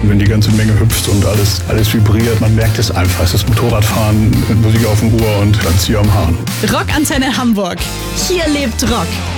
wenn die ganze Menge hüpft und alles vibriert, man merkt es einfach. Es ist Motorradfahren, Musik auf dem Ohr und Platz hier am Hahn. Rockantenne Hamburg. Hier lebt Rock.